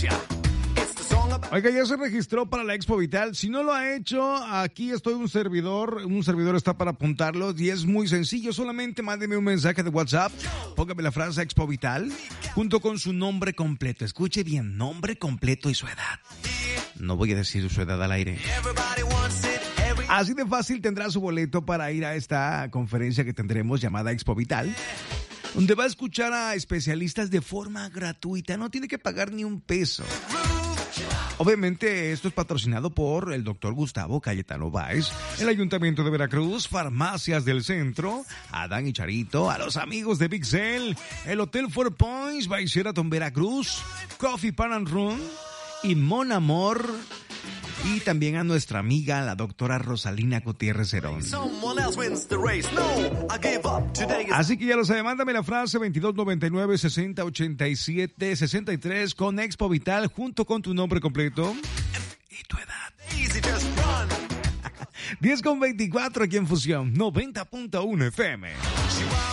Oiga, ya se registró para la Expo Vital. Si no lo ha hecho, aquí estoy un servidor está para apuntarlo y es muy sencillo. Solamente mándeme un mensaje de WhatsApp, póngame la frase Expo Vital junto con su nombre completo. Escuche bien, nombre completo y su edad. No voy a decir su edad al aire. Así de fácil tendrá su boleto para ir a esta conferencia que tendremos llamada Expo Vital, donde va a escuchar a especialistas de forma gratuita. No tiene que pagar ni un peso. Obviamente esto es patrocinado por el doctor Gustavo Cayetano Báez, el Ayuntamiento de Veracruz, Farmacias del Centro, Adán y Charito, a los amigos de Big Cell, el Hotel Four Points by Sheraton Veracruz, Coffee Pan and Run y Mon Amor, y también a nuestra amiga, la doctora Rosalina Gutiérrez Herón. Así que ya lo sabe, mándame la frase 2299-6087-63 con Expo Vital junto con tu nombre completo y tu edad. 10:24 aquí en Fusión 90.1 FM.